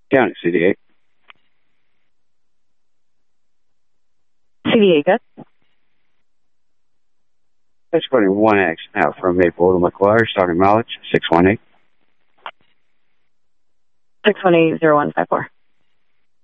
County, CD8. CD8, good. That's 1X out from Maple to McGuire, starting mileage 618. 618-0154.